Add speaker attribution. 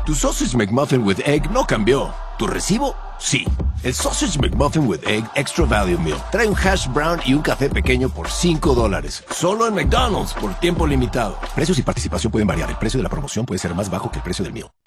Speaker 1: Tu Sausage McMuffin with Egg no cambió. ¿Tu recibo? Sí. El Sausage McMuffin with Egg Extra Value Meal trae un hash brown y un café pequeño por $5. Solo en McDonald's por tiempo limitado. Precios y participación pueden variar. El precio de la promoción puede ser más bajo que el precio del meal.